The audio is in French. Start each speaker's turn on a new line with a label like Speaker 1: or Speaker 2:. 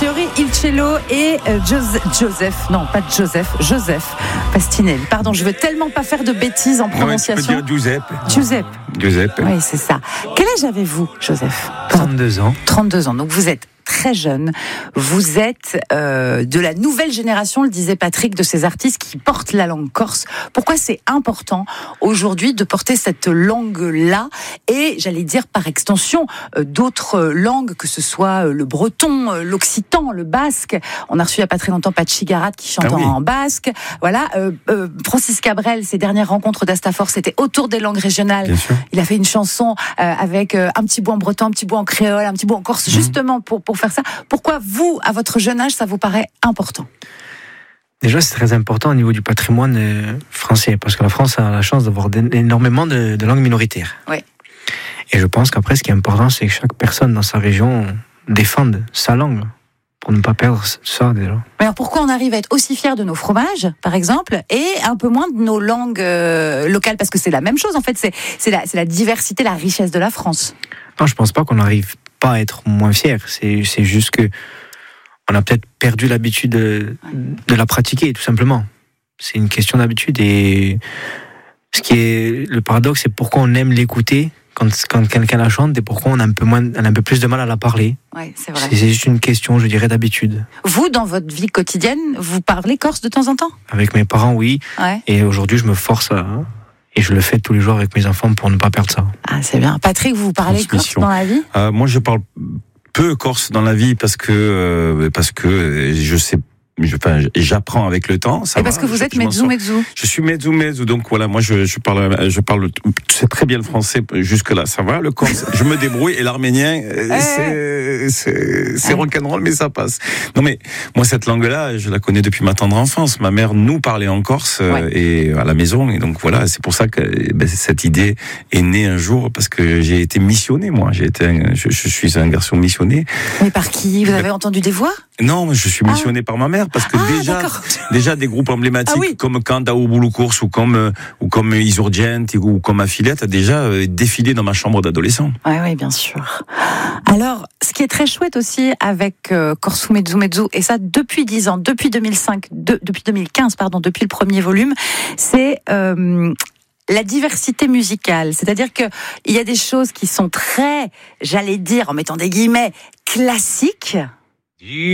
Speaker 1: Fiori, Il Cello et Joseph Pastinelli. Pardon, je veux tellement pas faire de bêtises en prononciation.
Speaker 2: Tu peux dire
Speaker 1: Giuseppe. Oui, c'est ça. Quel âge avez-vous, Joseph ?
Speaker 3: 32 ans.
Speaker 1: 32 ans. Donc vous êtes très jeune. Vous êtes de la nouvelle génération, le disait Patrick, de ces artistes qui portent la langue corse. Pourquoi c'est important aujourd'hui de porter cette langue-là et, j'allais dire par extension, d'autres langues, que ce soit le breton, l'occitan, le basque. On a reçu il n'y a pas très longtemps Pachi Garat qui chante en basque. Voilà. Francis Cabrel, ses dernières rencontres d'Astafor, c'était autour des langues régionales. Il a fait une chanson avec un petit bout en breton, un petit bout en créole, un petit bout en corse, justement pour faire ça. Pourquoi vous, à votre jeune âge, ça vous paraît important ?
Speaker 3: Déjà, c'est très important au niveau du patrimoine français, parce que la France a la chance d'avoir énormément de langues minoritaires.
Speaker 1: Oui.
Speaker 3: Et je pense qu'après, ce qui est important, c'est que chaque personne dans sa région défende sa langue, pour ne pas perdre ça, déjà.
Speaker 1: Mais alors pourquoi on arrive à être aussi fiers de nos fromages, par exemple, et un peu moins de nos langues locales ? Parce que c'est la même chose, en fait, c'est la diversité, la richesse de la France.
Speaker 3: Non, je pense pas qu'on n'arrive pas à être moins fiers. C'est juste que on a peut-être perdu l'habitude de la pratiquer, tout simplement. C'est une question d'habitude. Et ce qui est le paradoxe, c'est pourquoi on aime l'écouter quand quelqu'un la chante et pourquoi on a un peu plus de mal à la parler.
Speaker 1: Ouais, c'est vrai.
Speaker 3: C'est juste une question, je dirais, d'habitude.
Speaker 1: Vous, dans votre vie quotidienne, vous parlez corse de temps en temps ?
Speaker 3: Avec mes parents, oui.
Speaker 1: Ouais.
Speaker 3: Et aujourd'hui, je me force et je le fais tous les jours avec mes enfants pour ne pas perdre ça.
Speaker 1: Ah, c'est bien. Patrick, vous parlez corse dans la vie ?
Speaker 2: Moi, je parle peu corse dans la vie parce que je sais. J'apprends avec le temps.
Speaker 1: Et parce que vous êtes mezzo.
Speaker 2: Je suis mezzo, donc voilà, moi je parle, c'est très bien le français jusque là, ça va. Le corse, je me débrouille, et l'arménien, c'est rock'n'roll, mais ça passe. Non mais moi cette langue-là, je la connais depuis ma tendre enfance. Ma mère nous parlait en corse et à la maison, et donc voilà, c'est pour ça que cette idée est née un jour, parce que j'ai été missionné, moi. Je suis un garçon missionné.
Speaker 1: Mais par qui ? Vous avez entendu des voix ?
Speaker 2: Non, je suis missionné par ma mère, parce que déjà des groupes emblématiques comme Kanda ou Boulou Course ou comme Isurgent ou comme Affilette a déjà défilé dans ma chambre d'adolescent.
Speaker 1: Oui, bien sûr. Alors, ce qui est très chouette aussi avec Corso Mezzo, et ça depuis 10 ans, depuis 2015, depuis le premier volume, c'est la diversité musicale. C'est-à-dire que il y a des choses qui sont très, j'allais dire, en mettant des guillemets, classiques.